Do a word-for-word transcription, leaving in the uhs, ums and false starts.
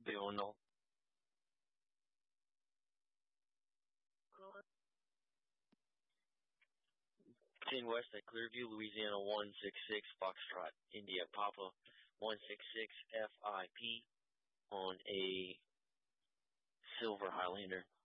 Bill no. ten West at Clearview, Louisiana one six six Foxtrot, India Papa one six six F I P on a Silver Highlander.